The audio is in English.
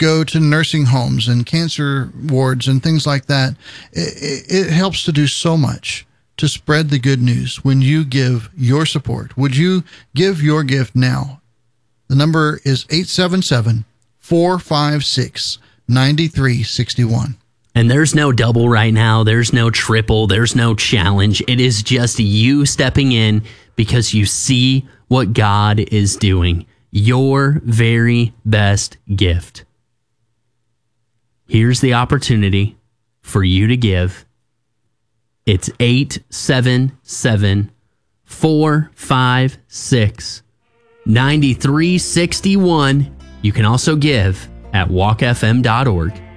go to nursing homes and cancer wards and things like that. It helps to do so much to spread the good news when you give your support. Would you give your gift now? The number is 877-456-9361. And there's no double right now. There's no triple. There's no challenge. It is just you stepping in because you see what God is doing. Your very best gift. Here's the opportunity for you to give. It's 877-456-9361. You can also give at walkfm.org.